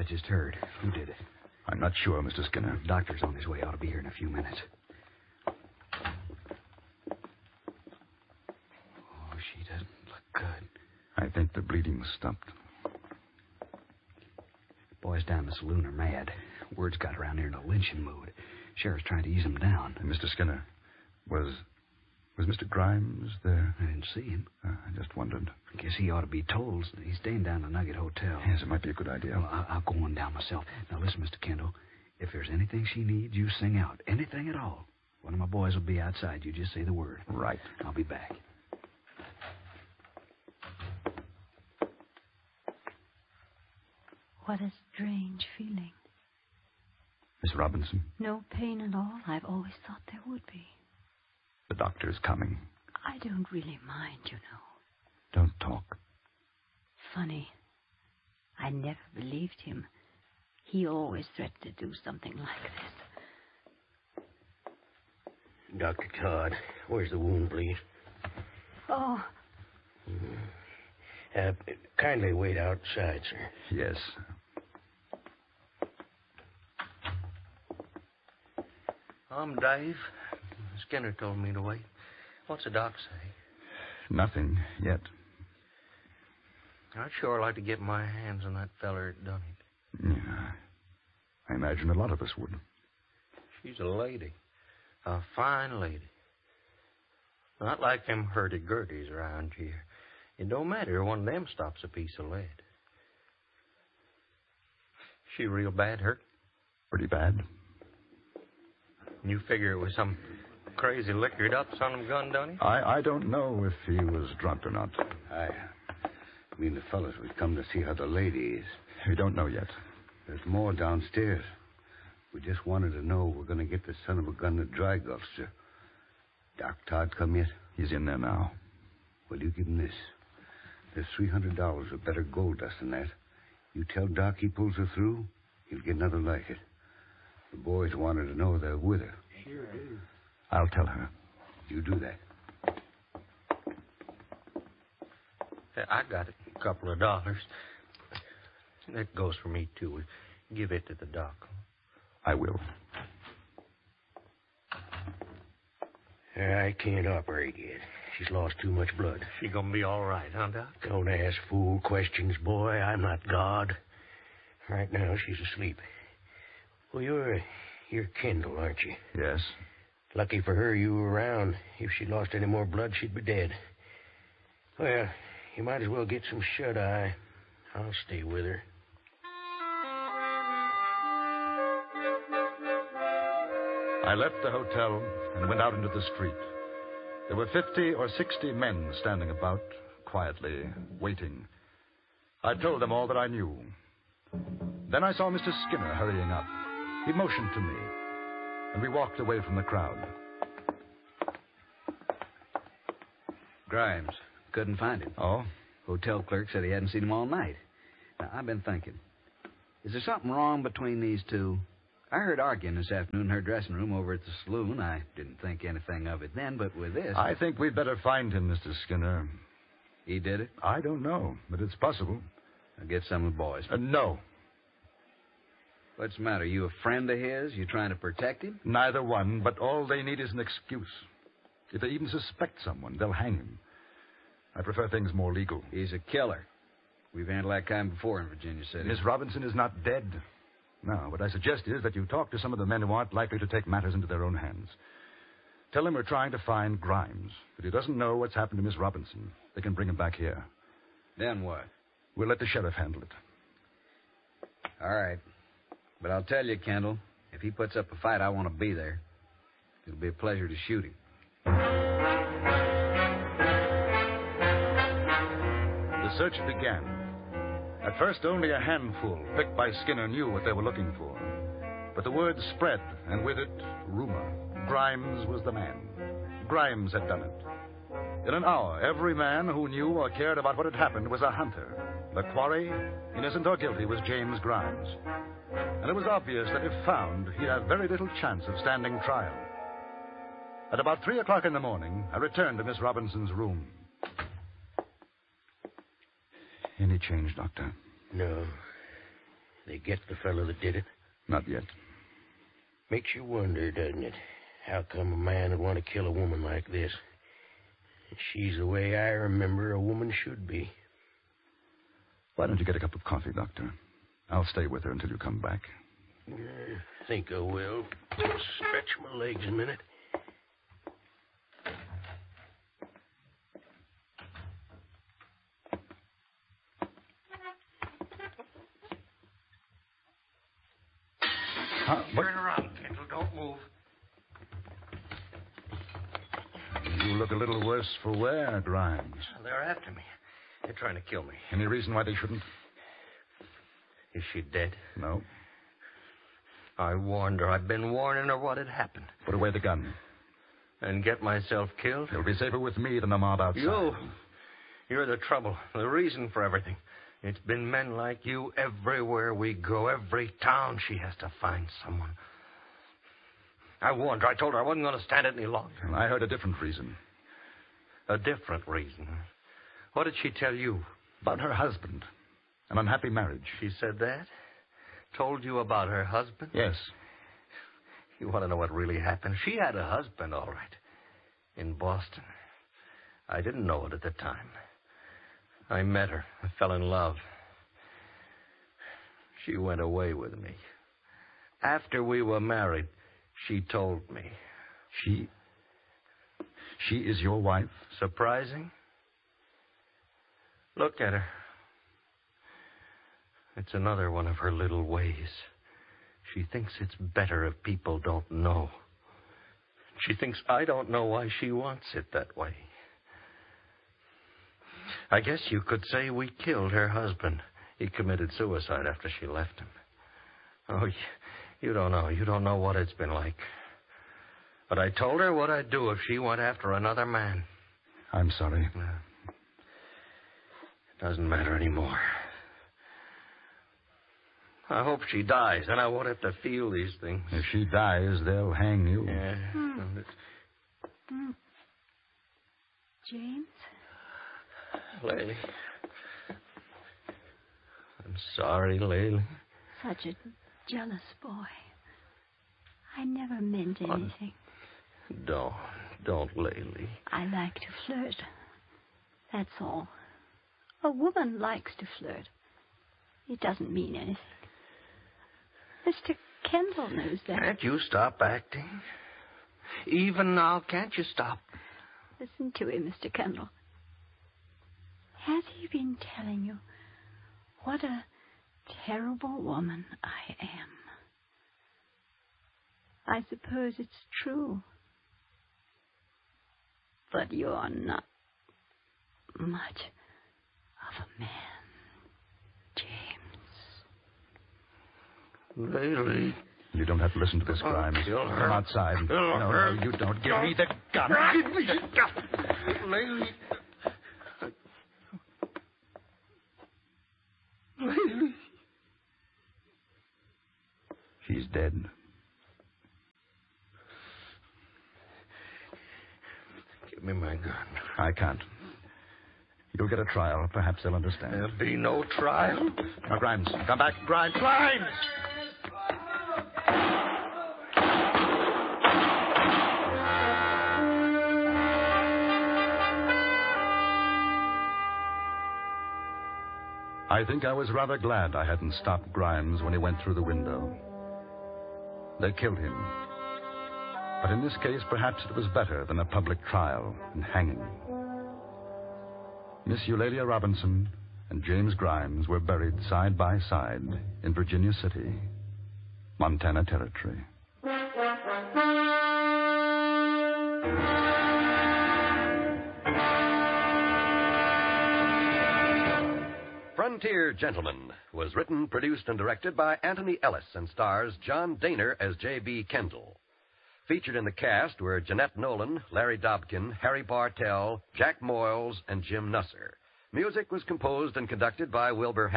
just heard. Who did it? I'm not sure, Mr. Skinner. The doctor's on his way. Ought to be here in a few minutes. Oh, she doesn't look good. I think the bleeding's stopped. Boys down in the saloon are mad. Word's got around here in a lynching mood. Sheriff's trying to ease them down. Mr. Skinner, was Mr. Grimes there? I didn't see him. I just wondered. I guess he ought to be told. He's staying down at the Nugget Hotel. Yes, it might be a good idea. Well, I'll go on down myself. Now, listen, Mr. Kendall. If there's anything she needs, you sing out. Anything at all. One of my boys will be outside. You just say the word. Right. I'll be back. What a strange feeling. Miss Robinson, No pain at all. I've always thought there would be. the doctor's coming. I don't really mind, you know. Don't talk. Funny. I never believed him. He always threatened to do something like this. Dr. Todd, where's the wound, please? Oh, Kindly wait outside, sir. Yes. I'm Dave. Skinner told me to wait. What's the doc say? Nothing yet. I'd sure like to get my hands on that feller that done it. Yeah. I imagine a lot of us would. She's a lady. A fine lady. Not like them hurdy-gurdies around here. It don't matter. One of them stops a piece of lead. She real bad hurt? Pretty bad. You figure it was some crazy liquored up son of a gun done it? I don't know if he was drunk or not. I mean the fellas would come to see how the lady is. We don't know yet. There's more downstairs. We just wanted to know we're going to get the son of a gun to Dry Gulch, sir. Doc Todd come yet? He's in there now. Well, you give him this. There's $300 of better gold dust than that. You tell Doc he pulls her through, he'll get another like it. The boys wanted to know they're with her. Sure do. I'll tell her. You do that. I got it. A couple of dollars. That goes for me, too. We'll give it to the doc. I will. I can't operate yet. She's lost too much blood. She gonna be all right, huh, Doc? Don't ask fool questions, boy. I'm not God. Right now, she's asleep. Well, you're Kendall, aren't you? Yes. Lucky for her you were around. If she lost any more blood, she'd be dead. Well, you might as well get some shut-eye. I'll stay with her. I left the hotel and went out into the street. There were 50 or 60 men standing about, quietly waiting. I told them all that I knew. Then I saw Mr. Skinner hurrying up. He motioned to me, and we walked away from the crowd. Grimes. Couldn't find him. Oh? Hotel clerk said he hadn't seen him all night. Now, I've been thinking. Is there something wrong between these two? I heard arguing this afternoon in her dressing room over at the saloon. I didn't think anything of it then, but with this... I think we'd better find him, Mr. Skinner. He did it? I don't know, but it's possible. I'll get some of the boys. No. What's the matter? You a friend of his? You trying to protect him? Neither one, but all they need is an excuse. If they even suspect someone, they'll hang him. I prefer things more legal. He's a killer. We've handled that kind before in Virginia City. Miss Robinson is not dead. Now, what I suggest is that you talk to some of the men who aren't likely to take matters into their own hands. Tell him we're trying to find Grimes. If he doesn't know what's happened to Miss Robinson, they can bring him back here. Then what? We'll let the sheriff handle it. All right. But I'll tell you, Kendall, if he puts up a fight, I want to be there. It'll be a pleasure to shoot him. The search began. At first, only a handful, picked by Skinner, knew what they were looking for. But the word spread, and with it, rumor. Grimes was the man. Grimes had done it. In an hour, every man who knew or cared about what had happened was a hunter. The quarry, innocent or guilty, was James Grimes. And it was obvious that if found, he'd have very little chance of standing trial. At about 3 o'clock in the morning, I returned to Miss Robinson's room. Any change, Doctor? No. They get the fellow that did it? Not yet. Makes you wonder, doesn't it? How come a man would want to kill a woman like this? She's the way I remember a woman should be. Why don't you get a cup of coffee, Doctor? I'll stay with her until you come back. I think I will. Stretch my legs a minute. Turn around, Kendall. Don't move. You look a little worse for wear, Grimes. They're after me. They're trying to kill me. Any reason why they shouldn't? Is she dead? No. I warned her. I've been warning her what had happened. Put away the gun. And get myself killed? You'll be safer with me than the mob outside. You're the trouble, the reason for everything. It's been men like you everywhere we go. Every town she has to find someone. I warned her. I told her I wasn't going to stand it any longer. And I heard a different reason. A different reason? What did she tell you? About her husband. An unhappy marriage. She said that? Told you about her husband? Yes. You want to know what really happened? She had a husband, all right. In Boston. I didn't know it at the time. I met her. I fell in love. She went away with me. After we were married, she told me. She is your wife? Surprising? Look at her. It's another one of her little ways. She thinks it's better if people don't know. She thinks I don't know why she wants it that way. I guess you could say we killed her husband. He committed suicide after she left him. Oh, you don't know. You don't know what it's been like. But I told her what I'd do if she went after another man. I'm sorry. It doesn't matter anymore. I hope she dies, then I won't have to feel these things. If she dies, they'll hang you. Yeah. James? Laylee. I'm sorry, Laylee. Such a jealous boy. I never meant anything. Don't, Laylee. I like to flirt. That's all. A woman likes to flirt. It doesn't mean anything. Mr. Kendall knows that. Can't you stop acting? Even now, can't you stop? Listen to him, Mr. Kendall. Has he been telling you what a terrible woman I am? I suppose it's true. But you're not much of a man, James. Laylee. You don't have to listen to this, Grimes. Kill her. Come outside. No, you don't. Give me the gun. Give me the gun. Laylee. Laylee. She's dead. Give me my gun. I can't. You'll get a trial. Perhaps they'll understand. There'll be no trial. Now, Grimes, come back. Grimes. Grimes! I think I was rather glad I hadn't stopped Grimes when he went through the window. They killed him. But in this case, perhaps it was better than a public trial and hanging. Miss Eulalia Robinson and James Grimes were buried side by side in Virginia City, Montana Territory. Frontier Gentlemen was written, produced, and directed by Anthony Ellis and stars John Daner as J.B. Kendall. Featured in the cast were Jeanette Nolan, Larry Dobkin, Harry Bartell, Jack Moyles, and Jim Nusser. Music was composed and conducted by Wilbur